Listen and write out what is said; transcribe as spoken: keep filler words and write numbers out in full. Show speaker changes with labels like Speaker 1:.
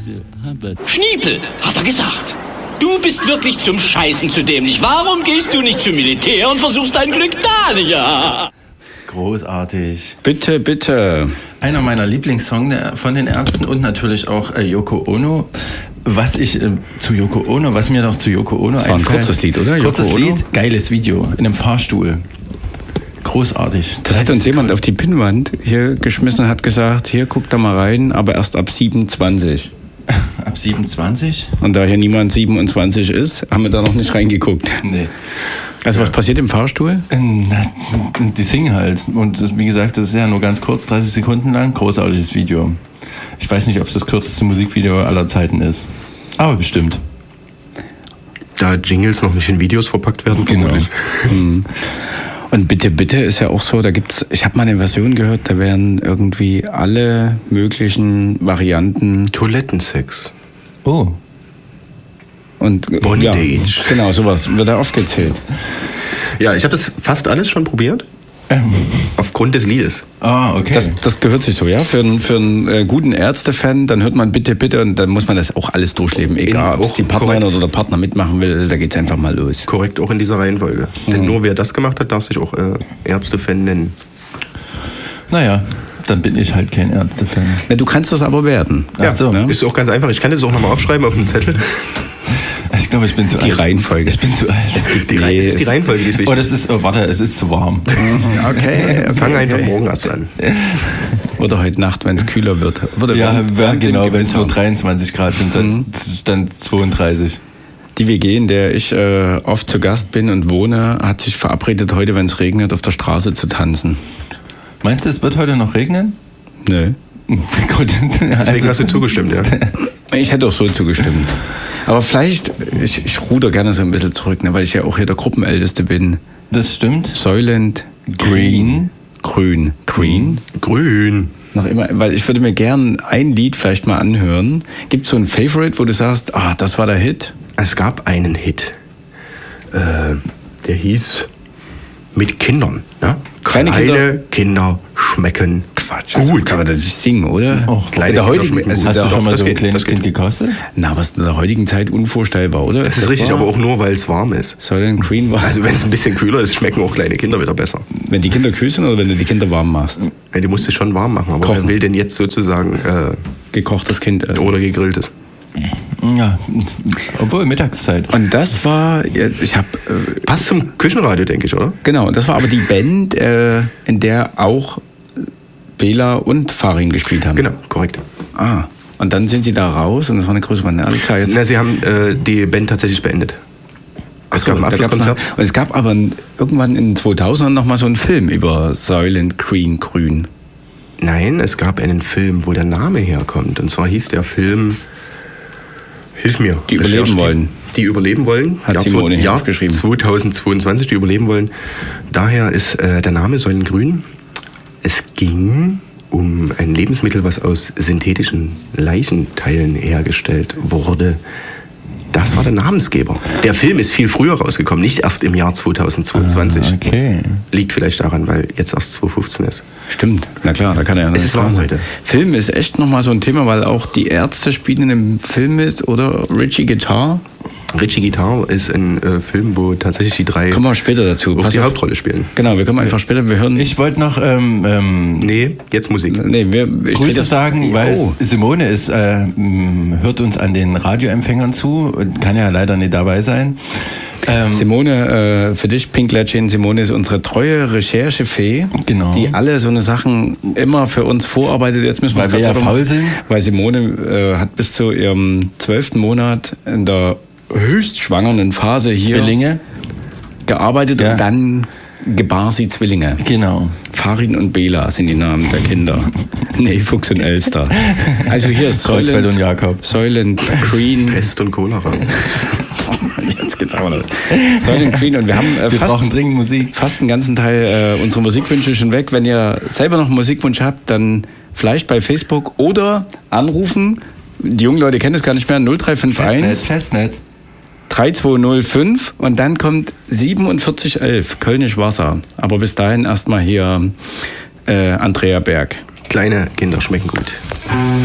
Speaker 1: Schniepel, hat er gesagt. Du bist wirklich zum Scheißen zu dämlich. Warum gehst du nicht zum Militär und versuchst dein Glück da, ja?
Speaker 2: Großartig.
Speaker 3: Bitte, bitte.
Speaker 2: Einer meiner Lieblingssongs von den Ärzten und natürlich auch äh, Yoko Ono. Was ich äh, zu Yoko Ono, was mir noch zu Yoko Ono
Speaker 3: Das war ein
Speaker 2: einfällt,
Speaker 3: kurzes Lied, oder?
Speaker 2: Kurzes
Speaker 3: Yoko Ono?
Speaker 2: Lied, geiles Video, in einem Fahrstuhl. Großartig.
Speaker 3: Das hat uns jemand auf die Pinnwand hier geschmissen und hat gesagt, hier, guck da mal rein, aber erst ab siebenundzwanzig.
Speaker 2: Ab siebenundzwanzig?
Speaker 3: Und da hier niemand siebenundzwanzig ist, haben wir da noch nicht reingeguckt.
Speaker 2: Nee.
Speaker 3: Also was passiert im Fahrstuhl?
Speaker 2: Na, die singen halt. Und das, wie gesagt, das ist ja nur ganz kurz, dreißig Sekunden lang. Großartiges Video. Ich weiß nicht, ob es das kürzeste Musikvideo aller Zeiten ist. Aber bestimmt.
Speaker 4: Da Jingles noch nicht in Videos verpackt werden, vermutlich.
Speaker 3: Genau. Und Bitte, bitte ist ja auch so, da gibt's, ich habe mal eine Version gehört, da werden irgendwie alle möglichen Varianten...
Speaker 4: Toilettensex.
Speaker 2: Oh.
Speaker 3: Und
Speaker 4: Bondage.
Speaker 3: Ja, genau, sowas wird da aufgezählt.
Speaker 4: Ja, ich habe das fast alles schon probiert.
Speaker 2: Ähm.
Speaker 4: Aufgrund des Liedes.
Speaker 2: Ah, okay.
Speaker 3: Das, das gehört sich so, ja. Für einen, für einen äh, guten Ärzte-Fan, dann hört man Bitte, bitte und dann muss man das auch alles durchleben. Egal,
Speaker 4: In-
Speaker 3: ob es die Partnerin
Speaker 4: korrekt.
Speaker 3: oder der Partner mitmachen will, da geht's einfach mal los.
Speaker 4: Korrekt, auch in dieser Reihenfolge. Mhm. Denn nur wer das gemacht hat, darf sich auch äh, Ärzte-Fan nennen.
Speaker 2: Naja, dann bin ich halt kein Ärzte-Fan.
Speaker 3: Na, du kannst das aber werden.
Speaker 4: Ja,
Speaker 2: so.
Speaker 3: ne?
Speaker 4: ist auch ganz einfach. Ich kann das auch nochmal aufschreiben auf einem Zettel.
Speaker 2: Ich glaube, ich bin zu
Speaker 3: Die
Speaker 2: alt.
Speaker 3: Reihenfolge.
Speaker 2: Ich bin zu alt.
Speaker 4: Es gibt die, Reihe, es ist die Reihenfolge, die ist
Speaker 2: Oh,
Speaker 4: wichtig.
Speaker 2: das ist, oh, warte, es ist zu warm.
Speaker 3: Okay, okay.
Speaker 4: Fang einfach
Speaker 3: okay.
Speaker 4: morgen erst an.
Speaker 3: Oder heute Nacht, wenn es kühler wird. Oder
Speaker 2: Ja,
Speaker 3: während-
Speaker 2: ja
Speaker 3: während dem
Speaker 2: genau, wenn es nur
Speaker 3: Gewitter.
Speaker 2: dreiundzwanzig Grad sind, dann, dann zweiunddreißig.
Speaker 3: Die W G, in der ich äh, oft zu Gast bin und wohne, hat sich verabredet, heute, wenn es regnet, auf der Straße zu tanzen.
Speaker 2: Meinst du, es wird heute noch regnen?
Speaker 3: Nö.
Speaker 2: Gut.
Speaker 4: Deswegen hast du zugestimmt, ja.
Speaker 3: Ich hätte auch so zugestimmt. Aber vielleicht, ich, ich ruder gerne so ein bisschen zurück, ne, weil ich ja auch hier der Gruppenälteste bin.
Speaker 2: Das stimmt.
Speaker 3: Soylent
Speaker 2: Green.
Speaker 3: Grün. Green.
Speaker 4: Grün.
Speaker 3: Noch immer, weil ich würde mir gern ein Lied vielleicht mal anhören. Gibt es so ein Favorite, wo du sagst, ah, das war der Hit?
Speaker 4: Es gab einen Hit. Äh, der hieß Mit Kindern. Ne?
Speaker 3: Kleine
Speaker 4: Kleine Kinder schmecken
Speaker 3: Quatsch. Also
Speaker 4: gut.
Speaker 3: kann man das nicht singen, oder?
Speaker 2: Oh,
Speaker 4: kleine
Speaker 3: in der
Speaker 4: Kinder
Speaker 3: heutigen,
Speaker 4: schmecken
Speaker 3: also
Speaker 4: gut.
Speaker 2: Hast
Speaker 3: der,
Speaker 2: du schon mal
Speaker 4: das
Speaker 2: so ein
Speaker 4: geht,
Speaker 2: kleines
Speaker 4: das geht.
Speaker 2: Kind gekostet?
Speaker 3: na, was in der heutigen Zeit unvorstellbar, oder?
Speaker 4: Das ist richtig,
Speaker 3: war-
Speaker 4: aber auch nur, weil es warm ist.
Speaker 3: Soylent Green war.
Speaker 4: Also wenn es ein bisschen kühler ist, schmecken auch kleine Kinder wieder besser.
Speaker 3: Wenn die Kinder kühl sind oder wenn du die Kinder warm machst?
Speaker 4: Ja, die musst du schon warm machen, aber
Speaker 3: Kochen.
Speaker 4: wer will denn jetzt sozusagen äh,
Speaker 3: Gekochtes Kind essen.
Speaker 4: oder gegrilltes?
Speaker 2: Ja, obwohl Mittagszeit.
Speaker 3: Und das war, ich habe, äh,
Speaker 4: Passt zum Küchenradio, denke ich, oder?
Speaker 3: genau, das war aber die Band, äh, in der auch Bela und Farin gespielt haben.
Speaker 4: Genau, korrekt.
Speaker 3: Ah, und dann sind sie da raus und das war eine größere Band. Alles klar, jetzt.
Speaker 4: Na, sie haben äh, die Band tatsächlich beendet. Es gab ein
Speaker 3: da gab's
Speaker 4: Abschlusskonzert.
Speaker 3: noch- Und es gab aber irgendwann in den zweitausendern noch mal so einen Film über Soylent Green Grün.
Speaker 4: Nein, es gab einen Film, wo der Name herkommt. Und zwar hieß der Film, hilf mir.
Speaker 3: Die überleben
Speaker 4: Recherche.
Speaker 3: wollen.
Speaker 4: Die überleben wollen.
Speaker 3: Hat
Speaker 4: Jahr
Speaker 3: Simone
Speaker 4: zwo-
Speaker 3: hier
Speaker 4: Jahr
Speaker 3: aufgeschrieben.
Speaker 4: zweitausendzweiundzwanzig, die überleben wollen. Daher ist äh, der Name Säulengrün. Es ging um ein Lebensmittel, was aus synthetischen Leichenteilen hergestellt wurde. Das war der Namensgeber. Der Film ist viel früher rausgekommen, nicht erst im Jahr zweitausendzweiundzwanzig.
Speaker 2: Ah, okay.
Speaker 4: Liegt vielleicht daran, weil jetzt erst zweitausendfünfzehn ist.
Speaker 3: Stimmt, na klar, da kann er ja
Speaker 4: Es ist warm heute.
Speaker 3: Film ist echt nochmal so ein Thema, weil auch die Ärzte spielen in dem Film mit, oder? Richie Guitar.
Speaker 4: Richie Guitar ist ein äh, Film, wo tatsächlich die drei
Speaker 3: Kommen wir später dazu.
Speaker 4: auch
Speaker 3: Pass
Speaker 4: die
Speaker 3: auf.
Speaker 4: Hauptrolle spielen.
Speaker 3: Genau, wir kommen einfach später, wir hören...
Speaker 2: Ich wollte noch ähm, ähm,
Speaker 4: Nee, jetzt Musik.
Speaker 3: Nee, wir, ich dreh
Speaker 2: Grüße
Speaker 3: das
Speaker 2: sagen, weil
Speaker 3: oh.
Speaker 2: Simone ist, äh, m, hört uns an den Radioempfängern zu und kann ja leider nicht dabei sein. Ähm,
Speaker 3: Simone, äh, für dich, Pinklädchen, Simone ist unsere treue Recherchefee,
Speaker 2: Genau.
Speaker 3: die alle so eine Sachen immer für uns vorarbeitet. Jetzt müssen wir
Speaker 2: Weil
Speaker 3: es
Speaker 2: wir
Speaker 3: Gott sei
Speaker 2: ja
Speaker 3: Dank-
Speaker 2: faul sind.
Speaker 3: Weil Simone äh, hat bis zu ihrem zwölften Monat in der höchst schwangeren Phase hier
Speaker 2: Zwillinge.
Speaker 3: gearbeitet
Speaker 2: Ja.
Speaker 3: und dann gebar sie Zwillinge.
Speaker 2: Genau.
Speaker 3: Farin und Bela sind die Namen der Kinder. Nee, Fuchs und Elster. Also hier ist
Speaker 2: Kreuzfeld
Speaker 3: Soylent,
Speaker 2: und Jakob.
Speaker 3: Soylent Green.
Speaker 4: Pest und Cholera.
Speaker 3: Jetzt geht's aber los. Soylent Green und wir haben äh,
Speaker 2: Wir
Speaker 3: fast,
Speaker 2: brauchen dringend Musik.
Speaker 3: fast einen ganzen Teil äh, unserer Musikwünsche schon weg. Wenn ihr selber noch einen Musikwunsch habt, dann vielleicht bei Facebook oder anrufen. Die jungen Leute kennen es gar nicht mehr. null drei fünf
Speaker 2: Festnetz,
Speaker 3: eins
Speaker 2: Festnetz.
Speaker 3: drei zwei null fünf und dann kommt siebenundvierzig elf Kölnisch Wasser. Aber bis dahin erstmal hier äh, Andrea Berg.
Speaker 4: Kleine Kinder schmecken gut.